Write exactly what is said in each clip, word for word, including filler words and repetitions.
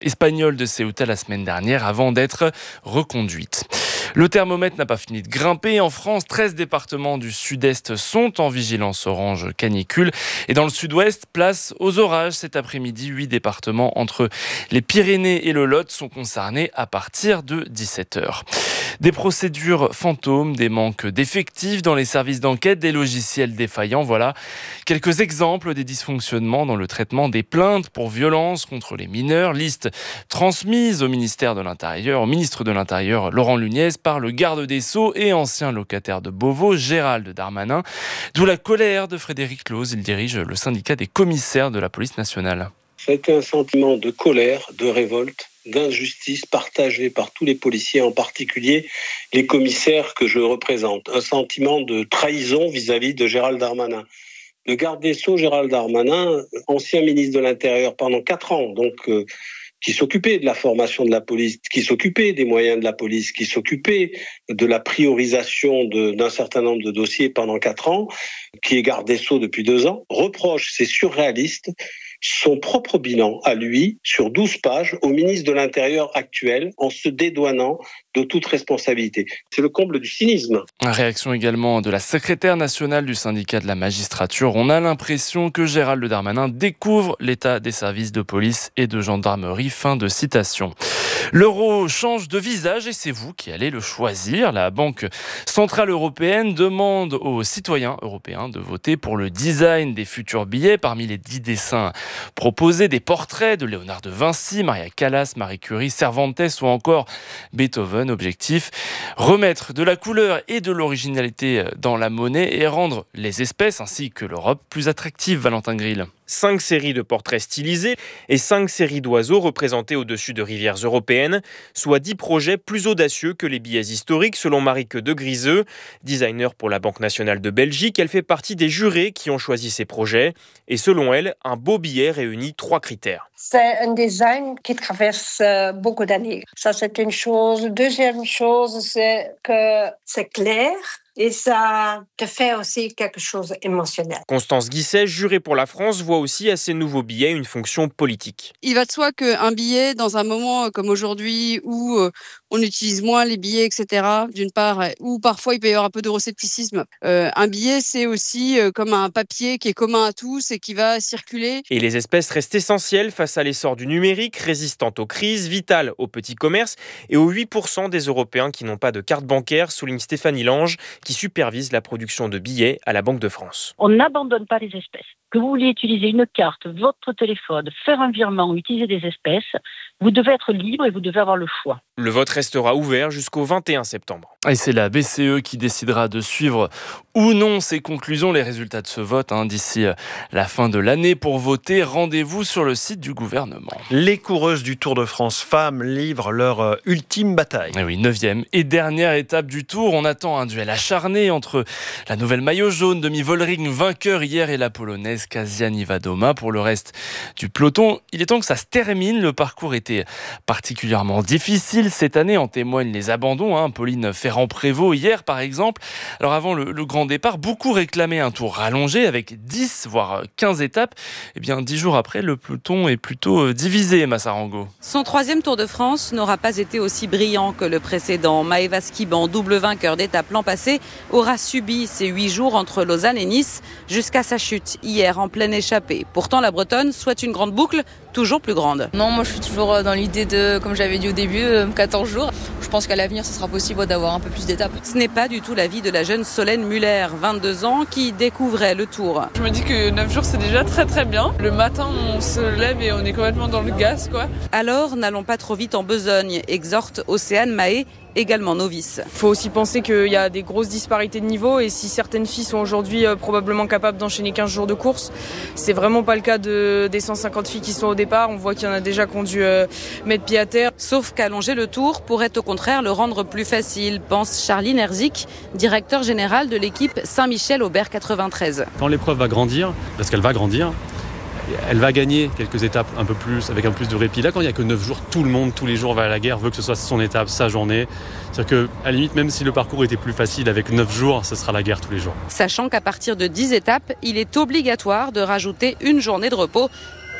espagnole de Ceuta la semaine dernière avant d'être reconduite. Le thermomètre n'a pas fini de grimper. En France, treize départements du sud-est sont en vigilance orange canicule. Et dans le sud-ouest, place aux orages. Cet après-midi, huit départements entre les Pyrénées et le Lot sont concernés à partir de dix-sept heures. Des procédures fantômes, des manques d'effectifs dans les services d'enquête, des logiciels défaillants. Voilà quelques exemples des dysfonctionnements dans le traitement des plaintes pour violences contre les mineurs. Liste transmise au ministère de l'Intérieur, au ministre de l'Intérieur, Laurent Nunez, par le garde des Sceaux et ancien locataire de Beauvau, Gérald Darmanin. D'où la colère de Frédéric Clause. Il dirige le syndicat des commissaires de la police nationale. C'est un sentiment de colère, de révolte, d'injustice partagé par tous les policiers, en particulier les commissaires que je représente. Un sentiment de trahison vis-à-vis de Gérald Darmanin. Le garde des Sceaux, Gérald Darmanin, ancien ministre de l'Intérieur pendant quatre ans, donc euh, qui s'occupait de la formation de la police, qui s'occupait des moyens de la police, qui s'occupait de la priorisation de, d'un certain nombre de dossiers pendant quatre ans, qui est garde des Sceaux depuis deux ans, reproche, c'est surréaliste, son propre bilan à lui, sur douze pages, au ministre de l'Intérieur actuel, en se dédouanant de toute responsabilité. C'est le comble du cynisme. Réaction également de la secrétaire nationale du syndicat de la magistrature. On a l'impression que Gérald Darmanin découvre l'état des services de police et de gendarmerie. Fin de citation. L'euro change de visage et c'est vous qui allez le choisir. La Banque centrale européenne demande aux citoyens européens de voter pour le design des futurs billets. Parmi les dix dessins proposés, des portraits de Léonard de Vinci, Maria Callas, Marie Curie, Cervantes ou encore Beethoven. Objectif, remettre de la couleur et de l'originalité dans la monnaie et rendre les espèces ainsi que l'Europe plus attractives. Valentin Grill. Cinq séries de portraits stylisés et cinq séries d'oiseaux représentés au-dessus de rivières européennes, soit dix projets plus audacieux que les billets historiques selon Marieke de Griseux, designer pour la Banque nationale de Belgique. Elle fait partie des jurés qui ont choisi ces projets et selon elle, un beau billet réunit trois critères. C'est un design qui traverse beaucoup d'années. Ça, c'est une chose. Deuxième chose, c'est que c'est clair. Et ça te fait aussi quelque chose d'émotionnel. Constance Guisset, jurée pour la France, voit aussi à ces nouveaux billets une fonction politique. Il va de soi qu'un billet, dans un moment comme aujourd'hui, où on utilise moins les billets, et cetera, d'une part, où parfois il peut y avoir un peu de scepticisme, euh, un billet, c'est aussi comme un papier qui est commun à tous et qui va circuler. Et les espèces restent essentielles face à l'essor du numérique, résistantes aux crises, vitales au petit commerce et aux huit pour cent des Européens qui n'ont pas de carte bancaire, souligne Stéphanie Lange, qui supervise la production de billets à la Banque de France. On n'abandonne pas les espèces. Que vous vouliez utiliser une carte, votre téléphone, faire un virement, utiliser des espèces, vous devez être libre et vous devez avoir le choix. Le vote restera ouvert jusqu'au vingt et un septembre. Et c'est la B C E qui décidera de suivre ou non ses conclusions, les résultats de ce vote hein, d'ici la fin de l'année. Pour voter, rendez-vous sur le site du gouvernement. Les coureuses du Tour de France femmes livrent leur ultime bataille. Et oui, neuvième et dernière étape du Tour. On attend un duel acharné entre la nouvelle maillot jaune, Demi Vollering, vainqueur hier, et la polonaise Kasia Niewiadoma. Pour le reste du peloton, il est temps que ça se termine. Le parcours était particulièrement difficile cette année, en témoignent les abandons. Hein. Pauline Ferrand-Prévot hier par exemple. Alors avant le, le grand départ, beaucoup réclamaient un tour rallongé avec dix voire quinze étapes. Et bien dix jours après, le peloton est plutôt divisé, Massarango. Son troisième Tour de France n'aura pas été aussi brillant que le précédent. Maëva Skiban, double vainqueur d'étape l'an passé, aura subi ces huit jours entre Lausanne et Nice jusqu'à sa chute hier en pleine échappée. Pourtant la Bretonne souhaite une grande boucle toujours plus grande. Non, moi je suis toujours dans l'idée de, comme j'avais dit au début, quatorze jours. Je pense qu'à l'avenir, ce sera possible d'avoir un peu plus d'étapes. Ce n'est pas du tout l'avis de la jeune Solène Muller, vingt-deux ans, qui découvrait le Tour. Je me dis que neuf jours, c'est déjà très très bien. Le matin, on se lève et on est complètement dans le gaz, quoi. Alors, n'allons pas trop vite en besogne, exhorte Océane Mahé, également novice. Il faut aussi penser qu'il y a des grosses disparités de niveau et si certaines filles sont aujourd'hui euh, probablement capables d'enchaîner quinze jours de course, c'est vraiment pas le cas de, des cent cinquante filles qui sont au départ. On voit qu'il y en a déjà qui ont dû euh, mettre pied à terre. Sauf qu'allonger le Tour pourrait au contraire le rendre plus facile, pense Charline Herzik, directeur général de l'équipe Saint-Michel-Aubert quatre-vingt-treize. Quand l'épreuve va grandir, parce qu'elle va grandir, elle va gagner quelques étapes un peu plus, avec un peu plus de répit. Là, quand il n'y a que neuf jours, tout le monde, tous les jours va à la guerre, veut que ce soit son étape, sa journée. C'est-à-dire qu'à la limite, même si le parcours était plus facile, avec neuf jours, ce sera la guerre tous les jours. Sachant qu'à partir de dix étapes, il est obligatoire de rajouter une journée de repos,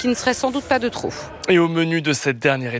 qui ne serait sans doute pas de trop. Et au menu de cette dernière